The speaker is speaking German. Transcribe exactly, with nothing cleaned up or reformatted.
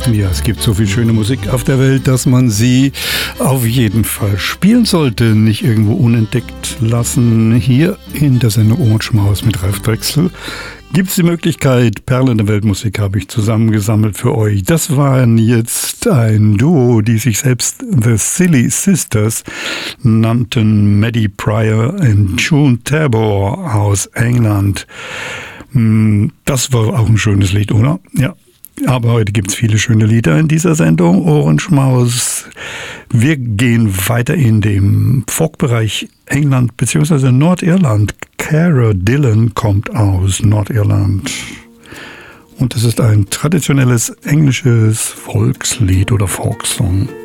Ja, es gibt so viel schöne Musik auf der Welt, dass man sie auf jeden Fall spielen sollte, nicht irgendwo unentdeckt lassen. Hier in der Sendung Ohrenschmaus mit Ralf Drechsel gibt es die Möglichkeit, Perlen der Weltmusik habe ich zusammengesammelt für euch. Das waren jetzt ein Duo, die sich selbst The Silly Sisters nannten, Maddie Pryor und June Tabor aus England. Das war auch ein schönes Lied, oder? Ja. Aber heute gibt es viele schöne Lieder in dieser Sendung, Ohrenschmaus. Wir gehen weiter in dem Folk-Bereich England bzw. Nordirland. Cara Dillon kommt aus Nordirland. Und es ist ein traditionelles englisches Volkslied oder Folksong.